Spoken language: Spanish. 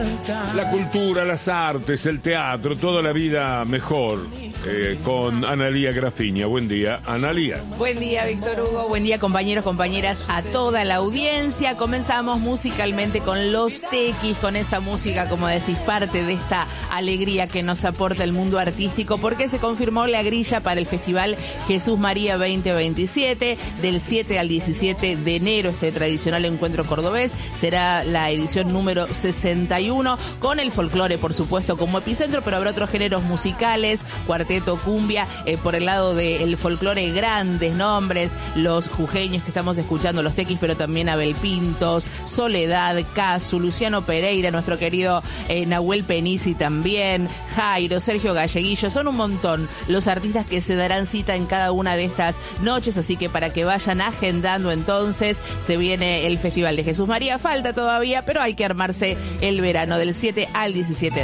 La cultura, las artes, el teatro, toda la vida mejor. Con Analía Grafiña. Buen día, Analía. Buen día, Víctor Hugo. Buen día, compañeros, compañeras, a toda la audiencia. Comenzamos musicalmente con Los Tequis, con esa música, como decís, parte de esta alegría que nos aporta el mundo artístico, porque se confirmó la grilla para el Festival Jesús María 2027, del 7 al 17 de enero, este tradicional encuentro cordobés. Será la edición número 61, con el folclore, por supuesto, como epicentro, pero habrá otros géneros musicales, cuarteto, cumbia, por el lado del folclore, grandes nombres, los jujeños que estamos escuchando, los Tequis, pero también Abel Pintos, Soledad, Casu, Luciano Pereira, nuestro querido Nahuel Penisi también, Jairo, Sergio Galleguillo, son un montón los artistas que se darán cita en cada una de estas noches, así que para que vayan agendando entonces, se viene el Festival de Jesús María, falta todavía, pero hay que armarse el verano del 7 al 17